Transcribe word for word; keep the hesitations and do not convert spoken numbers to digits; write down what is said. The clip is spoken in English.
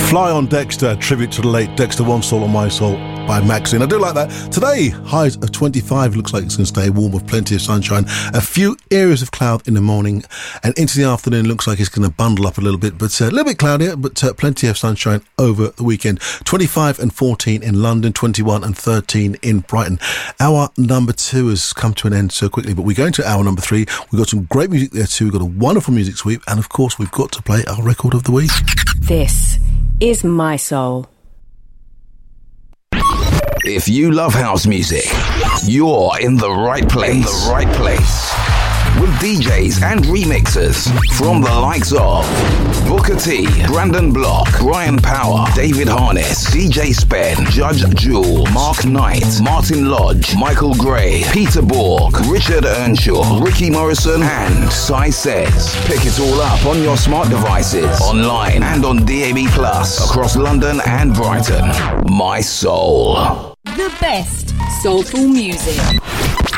Fly on Dexter, tribute to the late Dexter One Soul on My Soul by Maxine. I do like that. Today, highs of twenty-five. Looks like it's going to stay warm with plenty of sunshine. A few areas of cloud in the morning, and into the afternoon looks like it's going to bundle up a little bit, but uh, a little bit cloudier, but uh, plenty of sunshine over the weekend. twenty-five and fourteen in London, twenty-one and thirteen in Brighton. Hour number two has come to an end so quickly, but we're going to hour number three. We've got some great music there too. We've got a wonderful music sweep, and of course we've got to play our record of the week. This is My Soul. If you love house music, you're in the right place. In the right place. With D Js and remixers from the likes of Booker T, Brandon Block, Brian Power, David Harness, D J Spen, Judge Jewel, Mark Knight, Martin Lodge, Michael Gray, Peter Borg, Richard Earnshaw, Ricky Morrison, and Sai Says. Pick it all up on your smart devices, online and on D A B Plus across London and Brighton. My Soul. The best soulful music.